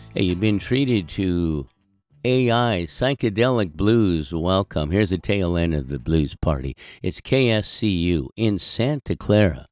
Hey, you've been treated to AI Psychedelic Blues. Welcome. Here's the tail end of the blues party. It's KSCU in Santa Clara.